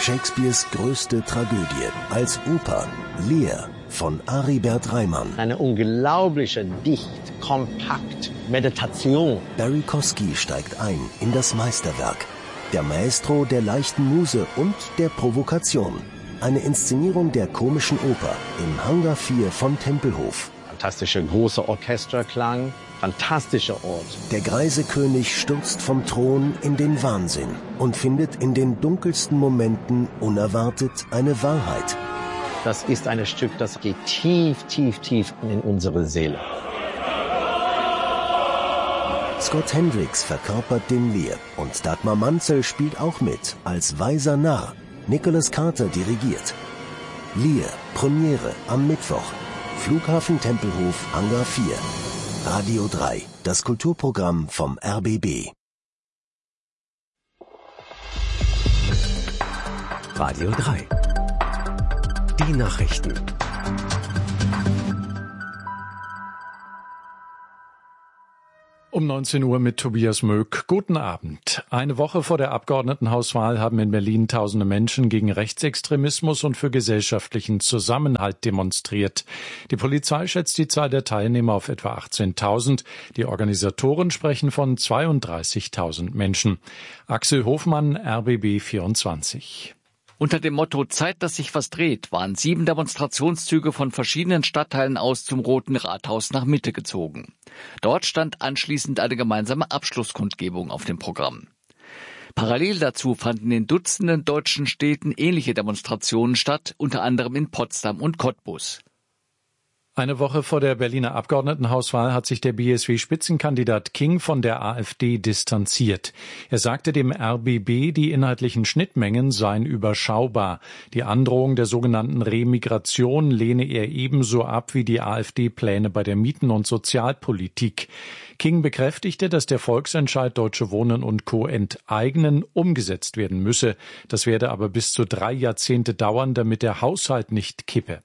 Shakespeares größte Tragödie als Oper Lear von Aribert Reimann. Eine unglaubliche, dicht, kompakt Meditation. Barry Kosky steigt ein in das Meisterwerk. Der Maestro der leichten Muse und der Provokation. Eine Inszenierung der komischen Oper im Hangar 4 von Tempelhof. Fantastischer großer Orchesterklang, fantastischer Ort. Der greise König stürzt vom Thron in den Wahnsinn und findet in den dunkelsten Momenten unerwartet eine Wahrheit. Das ist ein Stück, das geht tief, tief, tief in unsere Seele. Scott Hendricks verkörpert den Lear und Dagmar Manzel spielt auch mit als weiser Narr. Nicholas Carter dirigiert. Lear, Premiere am Mittwoch. Flughafen Tempelhof, Hangar 4. Radio 3, das Kulturprogramm vom RBB. Radio 3. Die Nachrichten. Um 19 Uhr mit Tobias Möck. Guten Abend. Eine Woche vor der Abgeordnetenhauswahl haben in Berlin tausende Menschen gegen Rechtsextremismus und für gesellschaftlichen Zusammenhalt demonstriert. Die Polizei schätzt die Zahl der Teilnehmer auf etwa 18.000. Die Organisatoren sprechen von 32.000 Menschen. Axel Hofmann, RBB 24. Unter dem Motto »Zeit, dass sich was dreht« waren 7 Demonstrationszüge von verschiedenen Stadtteilen aus zum Roten Rathaus nach Mitte gezogen. Dort stand anschließend eine gemeinsame Abschlusskundgebung auf dem Programm. Parallel dazu fanden in Dutzenden deutschen Städten ähnliche Demonstrationen statt, unter anderem in Potsdam und Cottbus. Eine Woche vor der Berliner Abgeordnetenhauswahl hat sich der BSW-Spitzenkandidat King von der AfD distanziert. Er sagte dem RBB, die inhaltlichen Schnittmengen seien überschaubar. Die Androhung der sogenannten Remigration lehne er ebenso ab wie die AfD-Pläne bei der Mieten- und Sozialpolitik. King bekräftigte, dass der Volksentscheid Deutsche Wohnen und Co. enteignen umgesetzt werden müsse. Das werde aber bis zu 3 Jahrzehnte dauern, damit der Haushalt nicht kippe.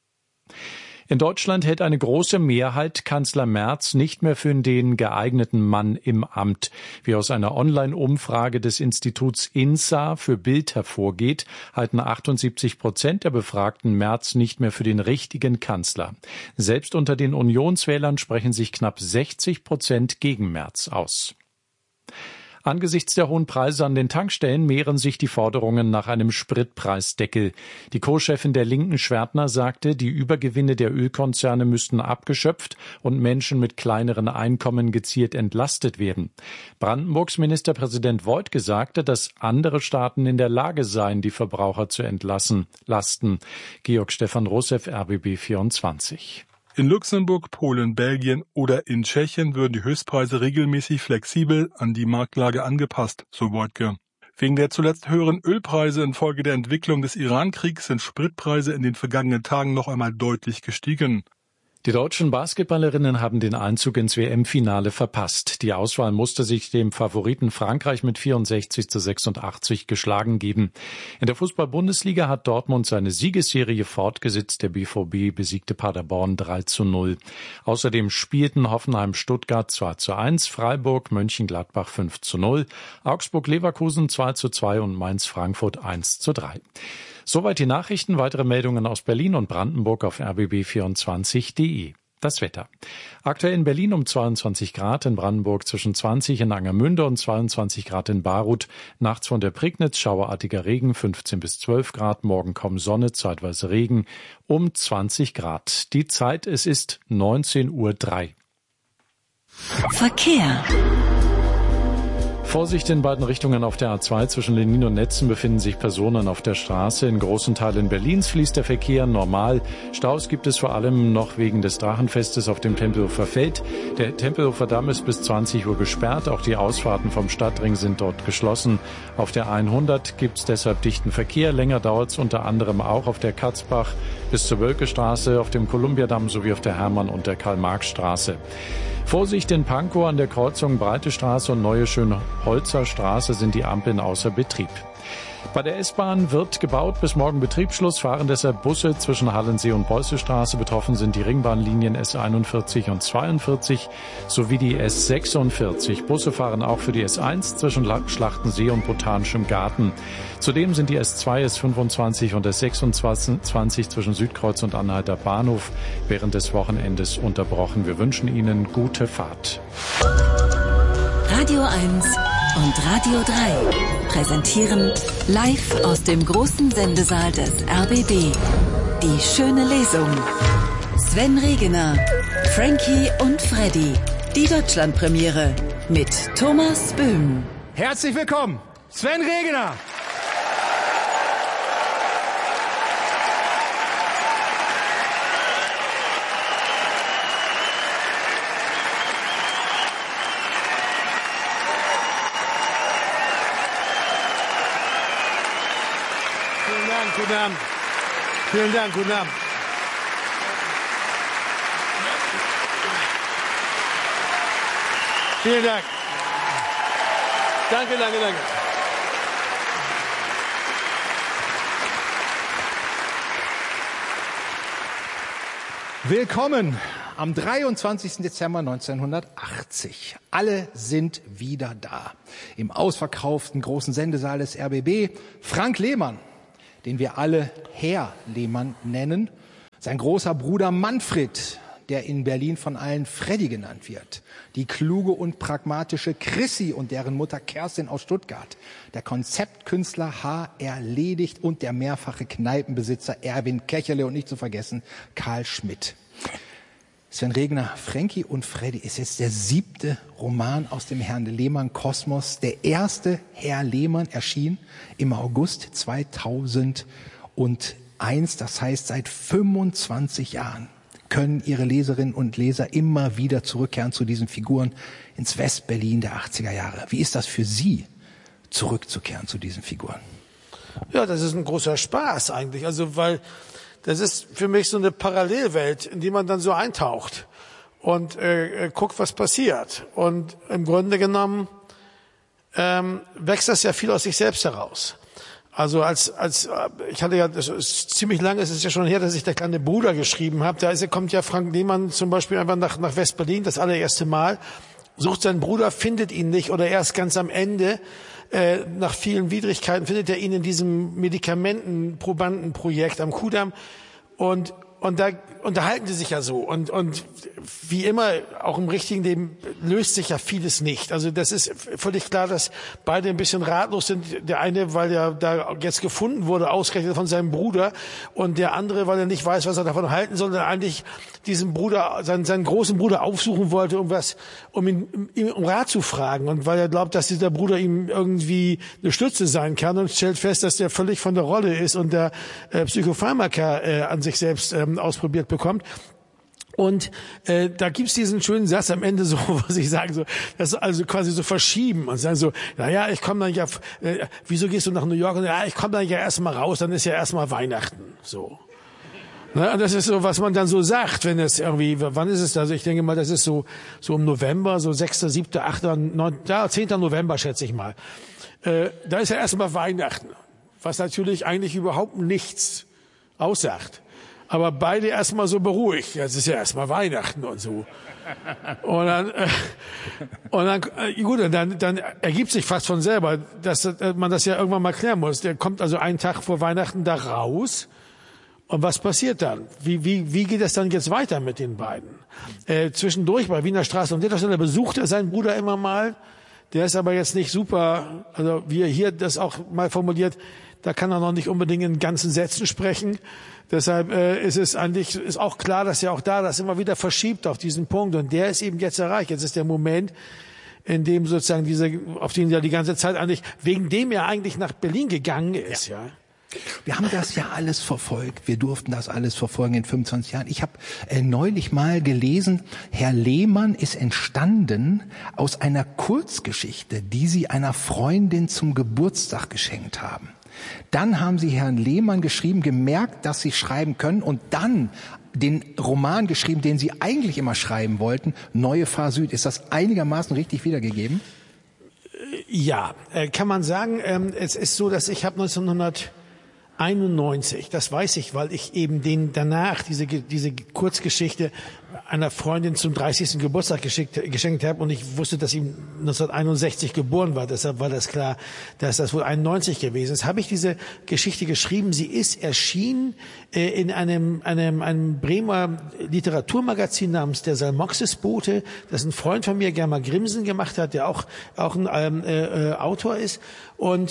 In Deutschland hält eine große Mehrheit Kanzler Merz nicht mehr für den geeigneten Mann im Amt. Wie aus einer Online-Umfrage des Instituts INSA für Bild hervorgeht, halten 78% der Befragten Merz nicht mehr für den richtigen Kanzler. Selbst unter den Unionswählern sprechen sich knapp 60% gegen Merz aus. Angesichts der hohen Preise an den Tankstellen mehren sich die Forderungen nach einem Spritpreisdeckel. Die Co-Chefin der Linken, Schwertner, sagte, die Übergewinne der Ölkonzerne müssten abgeschöpft und Menschen mit kleineren Einkommen gezielt entlastet werden. Brandenburgs Ministerpräsident Woidke sagte, dass andere Staaten in der Lage seien, die Verbraucher zu entlasten. Georg Stefan Rosev, RBB 24. In Luxemburg, Polen, Belgien oder in Tschechien würden die Höchstpreise regelmäßig flexibel an die Marktlage angepasst, so Woidke. Wegen der zuletzt höheren Ölpreise infolge der Entwicklung des Iran-Kriegs sind Spritpreise in den vergangenen Tagen noch einmal deutlich gestiegen. Die deutschen Basketballerinnen haben den Einzug ins WM-Finale verpasst. Die Auswahl musste sich dem Favoriten Frankreich mit 64:86 geschlagen geben. In der Fußball-Bundesliga hat Dortmund seine Siegesserie fortgesetzt. Der BVB besiegte Paderborn 3:0. Außerdem spielten Hoffenheim-Stuttgart 2:1, Freiburg-Mönchengladbach 5:0, Augsburg-Leverkusen 2:2 und Mainz-Frankfurt 1:3. Soweit die Nachrichten. Weitere Meldungen aus Berlin und Brandenburg auf rbb24.de. Das Wetter. Aktuell in Berlin um 22 Grad, in Brandenburg zwischen 20 in Angermünde und 22 Grad in Baruth. Nachts von der Prignitz schauerartiger Regen 15 bis 12 Grad. Morgen kaum Sonne, zeitweise Regen um 20 Grad. Die Zeit, es ist 19:03 Uhr. Verkehr. Vorsicht in beiden Richtungen auf der A2 zwischen Lenin und Netzen befinden sich Personen auf der Straße. In großen Teilen Berlins fließt der Verkehr normal. Staus gibt es vor allem noch wegen des Drachenfestes auf dem Tempelhofer Feld. Der Tempelhofer Damm ist bis 20 Uhr gesperrt. Auch die Ausfahrten vom Stadtring sind dort geschlossen. Auf der 100 gibt es deshalb dichten Verkehr. Länger dauert es unter anderem auch auf der Katzbach bis zur Wölkestraße, auf dem Kolumbiadamm sowie auf der Hermann- und der Karl-Marx-Straße. Vorsicht in Pankow an der Kreuzung Breite Straße und Neue Schönholzer Straße sind die Ampeln außer Betrieb. Bei der S-Bahn wird gebaut, bis morgen Betriebsschluss fahren deshalb Busse zwischen Hallensee und Preußestraße. Betroffen sind die Ringbahnlinien S41 und 42 sowie die S46. Busse fahren auch für die S1 zwischen Schlachtensee und Botanischem Garten. Zudem sind die S2, S25 und S26 zwischen Südkreuz und Anhalter Bahnhof während des Wochenendes unterbrochen. Wir wünschen Ihnen gute Fahrt. Radio 1 und Radio 3 präsentieren live aus dem großen Sendesaal des RBB die schöne Lesung. Sven Regener, Frankie und Freddy. Die Deutschlandpremiere mit Thomas Böhm. Herzlich willkommen, Sven Regener. Guten Abend. Vielen Dank, guten Abend. Vielen Dank. Danke. Willkommen am 23. Dezember 1980. Alle sind wieder da. Im ausverkauften großen Sendesaal des RBB. Frank Lehmann, den wir alle Herr Lehmann nennen, sein großer Bruder Manfred, der in Berlin von allen Freddy genannt wird, die kluge und pragmatische Chrissy und deren Mutter Kerstin aus Stuttgart, der Konzeptkünstler H.R. Ledigt und der mehrfache Kneipenbesitzer Erwin Kecherle und nicht zu vergessen Karl Schmidt. Sven Regener, Frankie und Freddy ist jetzt der 7. Roman aus dem Herrn Lehmann-Kosmos. Der erste Herr Lehmann erschien im August 2001. Das heißt, seit 25 Jahren können Ihre Leserinnen und Leser immer wieder zurückkehren zu diesen Figuren ins Westberlin der 80er Jahre. Wie ist das für Sie, zurückzukehren zu diesen Figuren? Ja, das ist ein großer Spaß eigentlich. Also, weil das ist für mich so eine Parallelwelt, in die man dann so eintaucht und guckt, was passiert. Und im Grunde genommen wächst das ja viel aus sich selbst heraus. Also ich hatte ja, das ist ziemlich lange, es ist ja schon her, dass ich der kleine Bruder geschrieben habe. Kommt ja Frank Lehmann zum Beispiel einfach nach West-Berlin, das allererste Mal, sucht seinen Bruder, findet ihn nicht oder erst ganz am Ende. Nach vielen Widrigkeiten findet er ihn in diesem Medikamentenprobandenprojekt am Kudamm und da unterhalten sie sich ja so und wie immer auch im richtigen Leben löst sich ja vieles nicht. Also das ist völlig klar, dass beide ein bisschen ratlos sind. Der eine, weil er da jetzt gefunden wurde, ausgerechnet von seinem Bruder, und der andere, weil er nicht weiß, was er davon halten soll, sondern eigentlich diesen Bruder, seinen großen Bruder aufsuchen wollte, um ihn um Rat zu fragen, und weil er glaubt, dass dieser Bruder ihm irgendwie eine Stütze sein kann, und stellt fest, dass der völlig von der Rolle ist und der Psychopharmaka an sich selbst ausprobiert bekommt. Und da gibt's diesen schönen Satz am Ende so, was ich sage, so, das also quasi so verschieben und sagen so, naja, ich komme dann ja, wieso gehst du nach New York? Und ja, ich komme dann ja erstmal raus, dann ist ja erstmal Weihnachten, so. Ne, und das ist so, was man dann so sagt, wenn es irgendwie, wann ist es? Also ich denke mal, das ist so im November, so 6., 7., 8., 9., 10. November, schätze ich mal. Da ist ja erstmal Weihnachten, was natürlich eigentlich überhaupt nichts aussagt. Aber beide erstmal so beruhigt. Ja, es ist ja erstmal Weihnachten und so. Und dann ergibt sich fast von selber, dass man das ja irgendwann mal klären muss. Der kommt also einen Tag vor Weihnachten da raus. Und was passiert dann? Wie geht es dann jetzt weiter mit den beiden? Zwischendurch bei Wiener Straße und Litterstelle besucht er seinen Bruder immer mal. Der ist aber jetzt nicht super, also wie er hier das auch mal formuliert, da kann er noch nicht unbedingt in ganzen Sätzen sprechen. Deshalb ist auch klar, dass er auch da das immer wieder verschiebt auf diesen Punkt. Und der ist eben jetzt erreicht. Jetzt ist der Moment, in dem sozusagen auf den ja die ganze Zeit eigentlich, wegen dem er eigentlich nach Berlin gegangen ist, ja. Wir haben das ja alles verfolgt. Wir durften das alles verfolgen in 25 Jahren. Ich habe neulich mal gelesen, Herr Lehmann ist entstanden aus einer Kurzgeschichte, die Sie einer Freundin zum Geburtstag geschenkt haben. Dann haben Sie Herrn Lehmann geschrieben, gemerkt, dass Sie schreiben können, und dann den Roman geschrieben, den Sie eigentlich immer schreiben wollten, Neue Fahr Süd. Ist das einigermaßen richtig wiedergegeben? Ja, kann man sagen. Es ist so, dass ich habe 1991, das weiß ich, weil ich eben danach diese Kurzgeschichte einer Freundin zum 30. Geburtstag geschenkt habe und ich wusste, dass ihm 1961 geboren war. Deshalb war das klar, dass das wohl 91 gewesen ist. Habe ich diese Geschichte geschrieben. Sie ist erschienen in einem Bremer Literaturmagazin namens der Salmoxis-Bote, das ein Freund von mir, Germa Grimsen, gemacht hat, der auch ein Autor ist. Und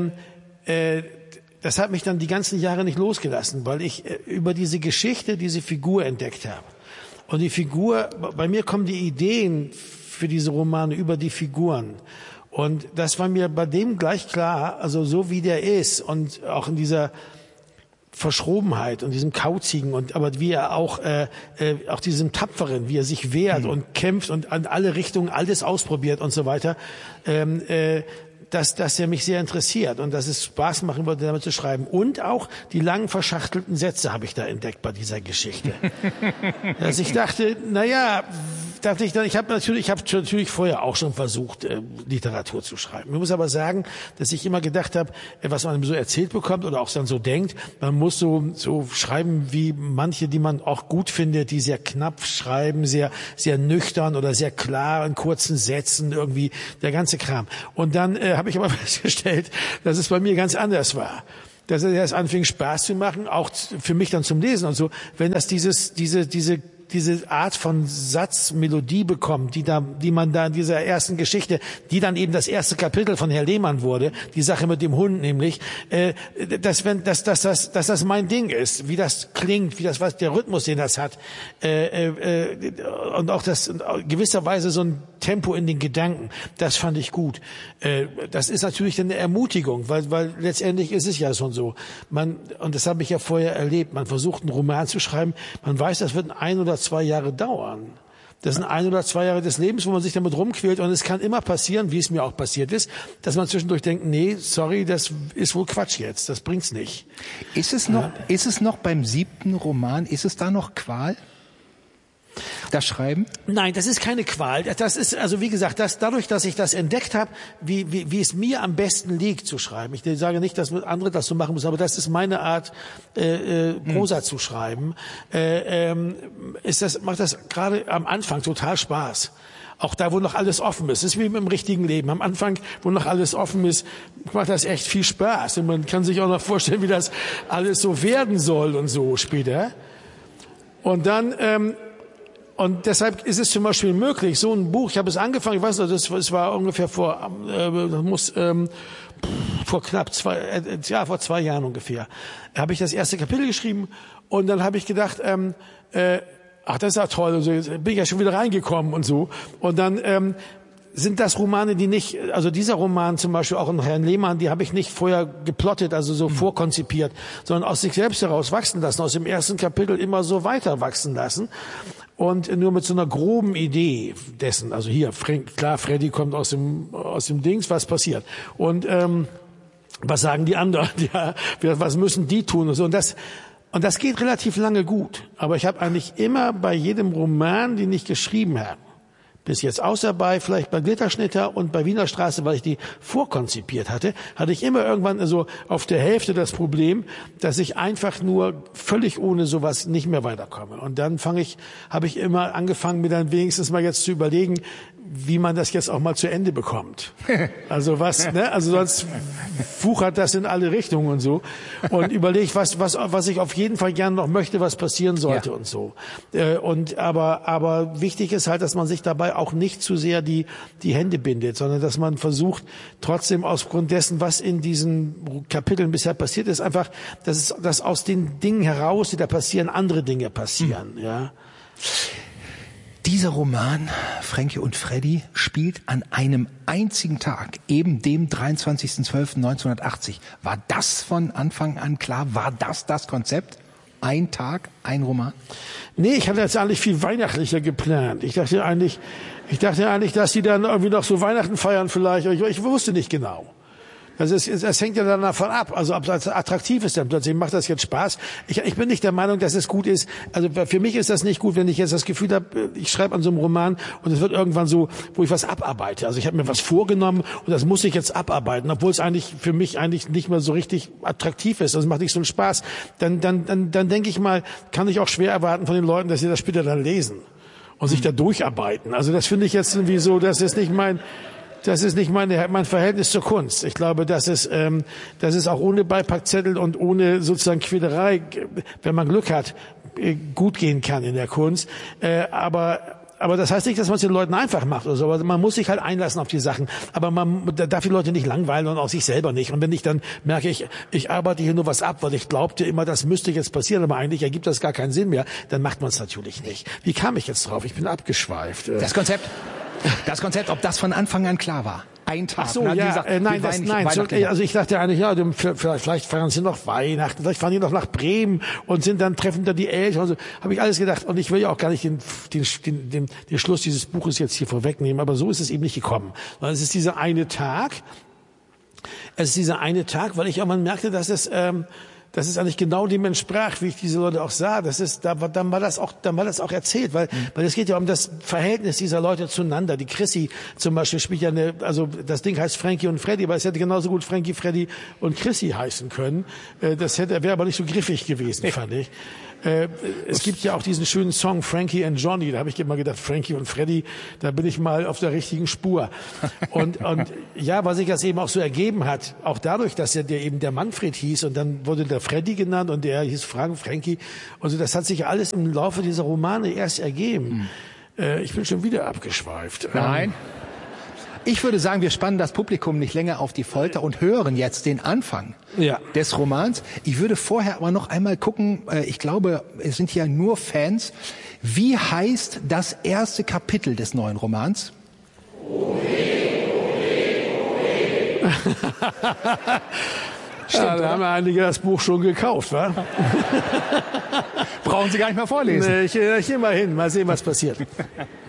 das hat mich dann die ganzen Jahre nicht losgelassen, weil ich über diese Geschichte, diese Figur entdeckt habe. Und die Figur, bei mir kommen die Ideen für diese Romane über die Figuren. Und das war mir bei dem gleich klar, also so wie der ist und auch in dieser Verschrobenheit und diesem Kauzigen aber wie er auch diesem Tapferen, wie er sich wehrt und kämpft und an alle Richtungen alles ausprobiert und so weiter, dass er mich sehr interessiert und dass es Spaß machen würde, damit zu schreiben. Und auch die langen verschachtelten Sätze habe ich da entdeckt bei dieser Geschichte. Dass ich dachte, ich habe natürlich vorher auch schon versucht, Literatur zu schreiben. Ich muss aber sagen, dass ich immer gedacht habe, was man so erzählt bekommt oder auch dann so denkt, man muss so schreiben wie manche, die man auch gut findet, die sehr knapp schreiben, sehr, sehr nüchtern oder sehr klar in kurzen Sätzen, irgendwie der ganze Kram. Und dann habe ich aber festgestellt, dass es bei mir ganz anders war. Dass es erst anfing Spaß zu machen, auch für mich dann zum Lesen und so, wenn das diese Art von Satzmelodie bekommt, die man da in dieser ersten Geschichte, die dann eben das erste Kapitel von Herr Lehmann wurde, die Sache mit dem Hund nämlich, dass das mein Ding ist, wie das klingt, was der Rhythmus, den das hat, und auch das gewisserweise so ein Tempo in den Gedanken, das fand ich gut. Das ist natürlich eine Ermutigung, weil letztendlich ist es ja schon so. Und das habe ich ja vorher erlebt, man versucht einen Roman zu schreiben, man weiß, das wird 1 oder 2 Jahre dauern. Das sind 1 oder 2 Jahre des Lebens, wo man sich damit rumquält. Und es kann immer passieren, wie es mir auch passiert ist, dass man zwischendurch denkt, nee, sorry, das ist wohl Quatsch jetzt. Das bringt's nicht. Ist es noch beim 7. Roman, ist es da noch Qual? Das Schreiben? Nein, das ist keine Qual. Das ist, also wie gesagt, dadurch, dass ich das entdeckt habe, wie es mir am besten liegt zu schreiben. Ich sage nicht, dass andere das so machen müssen, aber das ist meine Art, Prosa zu schreiben. Macht das gerade am Anfang total Spaß. Auch da, wo noch alles offen ist. Das ist wie im richtigen Leben. Am Anfang, wo noch alles offen ist, macht das echt viel Spaß. Und man kann sich auch noch vorstellen, wie das alles so werden soll und so später. Und dann, und deshalb ist es zum Beispiel möglich, so ein Buch, ich habe es angefangen, ich weiß nicht, es war ungefähr vor 2 Jahren ungefähr, habe ich das erste Kapitel geschrieben und dann habe ich gedacht, das ist ja toll, also jetzt bin ich ja schon wieder reingekommen und so. Und dann sind das Romane, die nicht, also dieser Roman zum Beispiel auch in Herrn Lehmann, die habe ich nicht vorher geplottet, also so vorkonzipiert, sondern aus sich selbst heraus wachsen lassen, aus dem ersten Kapitel immer so weiter wachsen lassen. Und nur mit so einer groben Idee dessen, also hier, klar, Freddy kommt aus dem Dings, was passiert? Und was sagen die anderen? Ja, was müssen die tun? Und so. Und das geht relativ lange gut. Aber ich habe eigentlich immer bei jedem Roman, den ich geschrieben habe, bis jetzt außer vielleicht bei Glitterschnitter und bei Wiener Straße, weil ich die vorkonzipiert hatte ich immer irgendwann so auf der Hälfte das Problem, dass ich einfach nur völlig ohne sowas nicht mehr weiterkomme. Und dann habe ich immer angefangen, mir dann wenigstens mal jetzt zu überlegen, wie man das jetzt auch mal zu Ende bekommt. Also also sonst wuchert das in alle Richtungen und so. Und überlege, was ich auf jeden Fall gerne noch möchte, was passieren sollte und so. Aber wichtig ist halt, dass man sich dabei auch nicht zu sehr die Hände bindet, sondern dass man versucht, trotzdem aufgrund dessen, was in diesen Kapiteln bisher passiert ist, einfach, dass aus den Dingen heraus, die da passieren, andere Dinge passieren, ja. Dieser Roman, Fränke und Freddy, spielt an einem einzigen Tag, eben dem 23.12.1980. War das von Anfang an klar? War das Konzept? Ein Tag, ein Roman? Nee, ich hatte jetzt eigentlich viel weihnachtlicher geplant. Ich dachte eigentlich, dass die dann irgendwie noch so Weihnachten feiern vielleicht. Ich wusste nicht genau. Das hängt ja dann davon ab. Also ob das attraktiv ist, dann plötzlich macht das jetzt Spaß. Ich bin nicht der Meinung, dass es gut ist. Also für mich ist das nicht gut, wenn ich jetzt das Gefühl habe, ich schreibe an so einem Roman und es wird irgendwann so, wo ich was abarbeite. Also ich habe mir was vorgenommen und das muss ich jetzt abarbeiten, obwohl es eigentlich für mich eigentlich nicht mehr so richtig attraktiv ist. Das macht nicht so einen Spaß. Dann denke ich mal, kann ich auch schwer erwarten von den Leuten, dass sie das später dann lesen und sich da durcharbeiten. Also das finde ich jetzt irgendwie so, das ist nicht mein Verhältnis zur Kunst. Ich glaube, dass es auch ohne Beipackzettel und ohne sozusagen Quälerei, wenn man Glück hat, gut gehen kann in der Kunst. Aber das heißt nicht, dass man es den Leuten einfach macht oder so. Aber man muss sich halt einlassen auf die Sachen. Aber man darf die Leute nicht langweilen und auch sich selber nicht. Und wenn ich dann merke, ich arbeite hier nur was ab, weil ich glaubte immer, das müsste jetzt passieren, aber eigentlich ergibt das gar keinen Sinn mehr, dann macht man es natürlich nicht. Wie kam ich jetzt drauf? Ich bin abgeschweift. Das Konzept, ob das von Anfang an klar war. Ein Tag. Ach so, also ich dachte eigentlich, ja, vielleicht feiern sie noch Weihnachten, vielleicht fahren die noch nach Bremen und treffen da die Eltern. Also, habe ich alles gedacht. Und ich will ja auch gar nicht den Schluss dieses Buches jetzt hier vorwegnehmen, aber so ist es eben nicht gekommen. Sondern es ist dieser eine Tag. Weil ich irgendwann merkte, dass es eigentlich genau dem entsprach, wie ich diese Leute auch sah. Dann war das auch erzählt, weil es geht ja um das Verhältnis dieser Leute zueinander. Die Chrissy zum Beispiel spielt ja also das Ding heißt Frankie und Freddy, aber es hätte genauso gut Frankie, Freddy und Chrissy heißen können. Wäre aber nicht so griffig gewesen, fand ich. Es gibt ja auch diesen schönen Song Frankie and Johnny, da habe ich immer gedacht, Frankie und Freddy, da bin ich mal auf der richtigen Spur. Und ja, weil sich das eben auch so ergeben hat, auch dadurch, dass der eben der Manfred hieß und dann wurde der Freddy genannt und der hieß Frankie. Also das hat sich alles im Laufe dieser Romane erst ergeben. Ich bin schon wieder abgeschweift. Nein. Ich würde sagen, wir spannen das Publikum nicht länger auf die Folter und hören jetzt den Anfang des Romans. Ich würde vorher aber noch einmal gucken, ich glaube, es sind ja nur Fans. Wie heißt das erste Kapitel des neuen Romans? Ja, da haben einige das Buch schon gekauft, wa? Brauchen Sie gar nicht mehr vorlesen. Nee, ich gehe mal hin, mal sehen, was passiert.